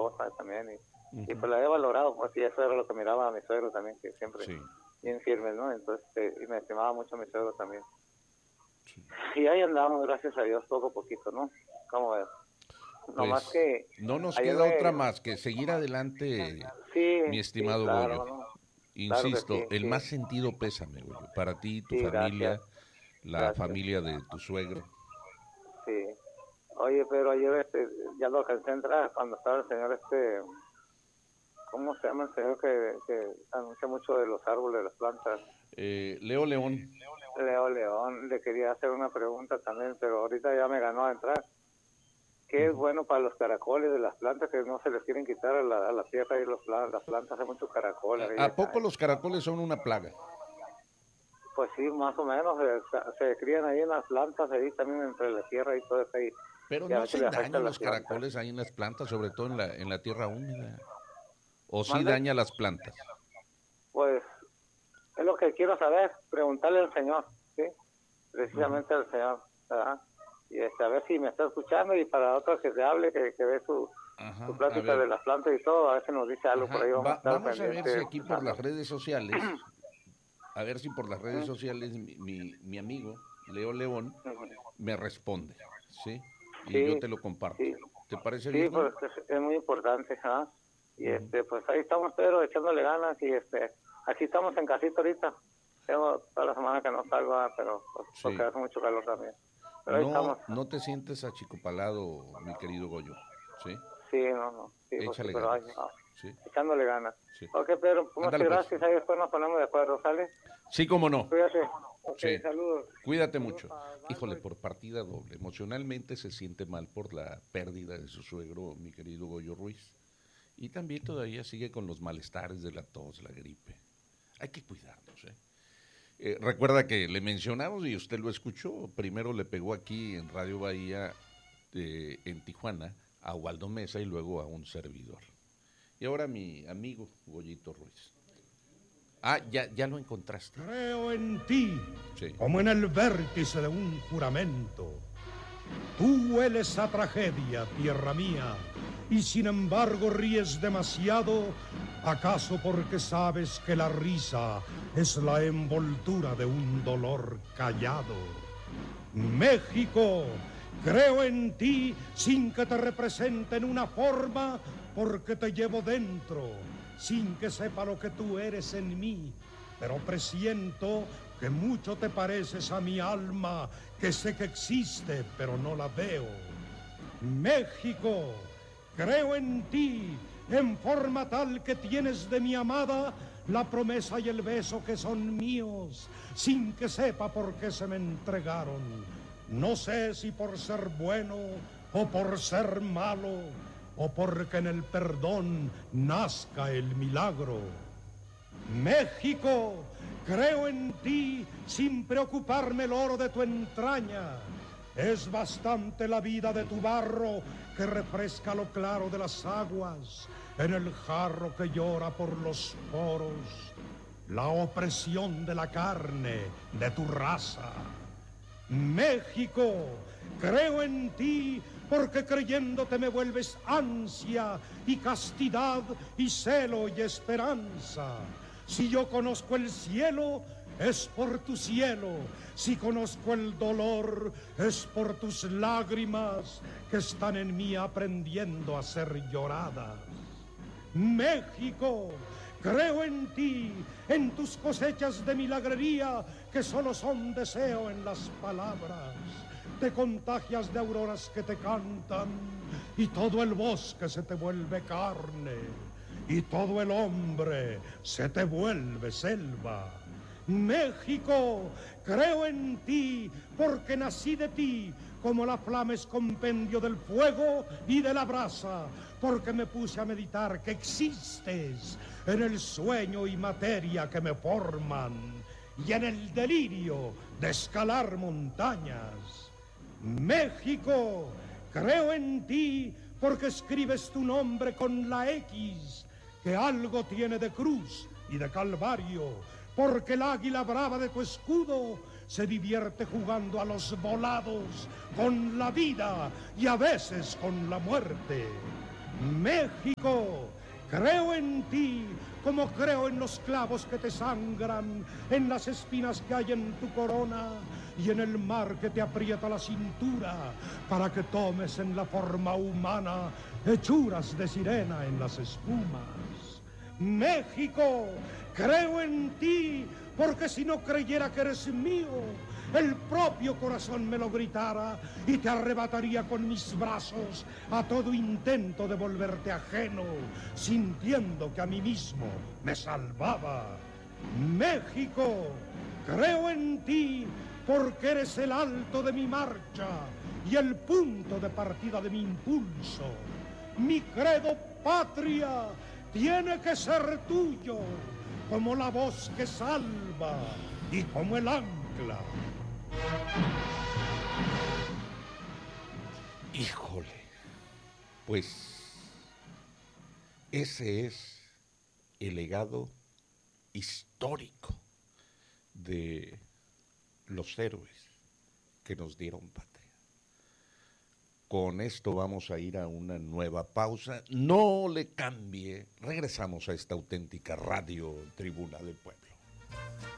esposa también, y pues la he valorado, pues, y eso era lo que miraba a mi suegro también, que siempre bien firmes, ¿no? Entonces, y me estimaba mucho a mi suegro también. Sí. Y ahí andamos, gracias a Dios, poco a poquito, ¿no? ¿Cómo ves? Pues, no más que no nos queda otra más que seguir adelante, mi estimado claro, Goyo. ¿no? Insisto, Claro el más sentido pésame, Goyo, para ti, tu familia, gracias. la familia de tu suegro. Sí. Oye, pero ayer ya lo alcancé a entrar cuando estaba el señor ¿cómo se llama el señor que anuncia mucho de los árboles, de las plantas? Leo León. Leo León, le quería hacer una pregunta también, pero ahorita ya me ganó a entrar. ¿Qué es bueno para los caracoles de las plantas que no se les quieren quitar a la tierra y las plantas? Hay muchos caracoles. ¿A poco los caracoles son una plaga? Pues sí, más o menos, se crían ahí en las plantas, ahí también entre la tierra y todo eso ahí. Pero no hacen daño los caracoles ahí en las plantas, sobre todo en la tierra húmeda. ¿O sí daña las plantas? Pues es lo que quiero saber, preguntarle al señor, ¿sí? Precisamente al señor, ¿verdad? Y a ver si me está escuchando, y para otros que se hable, que ve su plática de las plantas y todo, a ver si nos dice algo por ahí. Vamos a ver si aquí por las redes sociales, mi amigo Leo León me responde, ¿sí? Y yo te lo comparto. Sí. ¿Te parece bien? Sí, pues es muy importante, ¿ah? Y pues ahí estamos, Pedro, echándole ganas, y aquí estamos en casita ahorita. Tengo toda la semana que no salgo, pero porque hace mucho calor también. Pero no te sientes achicopalado, mi querido Goyo, ¿sí? Sí, no. Sí, échale pues, ganas. ¿sí? Echándole ganas. Sí. Ok, Pedro, muchas gracias. Ahí después nos ponemos de acuerdo, ¿sale? Sí, cómo no. Cuídate. Okay, saludos. Cuídate mucho. Híjole, por partida doble. Emocionalmente se siente mal por la pérdida de su suegro, mi querido Goyo Ruiz. Y también todavía sigue con los malestares de la tos, la gripe. Hay que cuidarnos, recuerda que le mencionamos, y usted lo escuchó, primero le pegó aquí en Radio Bahía, en Tijuana, a Waldo Mesa y luego a un servidor. Y ahora mi amigo Goyito Ruiz. Ya lo encontraste. Creo en ti, como en el vértice de un juramento. Tú hueles a tragedia, tierra mía, y sin embargo ríes demasiado, ¿acaso porque sabes que la risa es la envoltura de un dolor callado? México, creo en ti sin que te representen una forma, porque te llevo dentro, sin que sepa lo que tú eres en mí, pero presiento que mucho te pareces a mi alma, que sé que existe, pero no la veo. México, creo en ti, en forma tal que tienes de mi amada la promesa y el beso que son míos, sin que sepa por qué se me entregaron. No sé si por ser bueno o por ser malo, o porque en el perdón nazca el milagro. México, creo en ti sin preocuparme el oro de tu entraña. Es bastante la vida de tu barro que refresca lo claro de las aguas, en el jarro que llora por los poros, la opresión de la carne de tu raza. México, creo en ti porque creyéndote me vuelves ansia y castidad y celo y esperanza. Si yo conozco el cielo, es por tu cielo. Si conozco el dolor, es por tus lágrimas que están en mí aprendiendo a ser lloradas. México, creo en ti, en tus cosechas de milagrería que solo son deseo en las palabras. Te contagias de auroras que te cantan y todo el bosque se te vuelve carne y todo el hombre se te vuelve selva. México, creo en ti porque nací de ti como la flama es compendio del fuego y de la brasa, porque me puse a meditar que existes en el sueño y materia que me forman y en el delirio de escalar montañas. México, creo en ti porque escribes tu nombre con la X, que algo tiene de cruz y de calvario, porque el águila brava de tu escudo se divierte jugando a los volados con la vida y a veces con la muerte. México, creo en ti como creo en los clavos que te sangran, en las espinas que hay en tu corona y en el mar que te aprieta la cintura para que tomes en la forma humana hechuras de sirena en las espumas. México, creo en ti porque si no creyera que eres mío, el propio corazón me lo gritara y te arrebataría con mis brazos a todo intento de volverte ajeno, sintiendo que a mí mismo me salvaba. México, creo en ti porque eres el alto de mi marcha y el punto de partida de mi impulso. Mi credo patria tiene que ser tuyo, como la voz que salva y como el ancla. Híjole, pues ese es el legado histórico de los héroes que nos dieron patria. Con esto vamos a ir a una nueva pausa. No le cambie. Regresamos a esta auténtica radio Tribuna del Pueblo.